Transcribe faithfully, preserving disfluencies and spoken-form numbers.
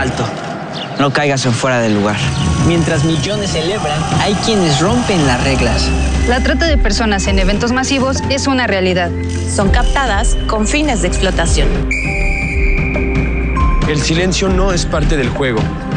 Alto. No caigas en fuera del lugar. Mientras millones celebran, hay quienes rompen las reglas. La trata de personas en eventos masivos es una realidad. Son captadas con fines de explotación. El silencio no es parte del juego.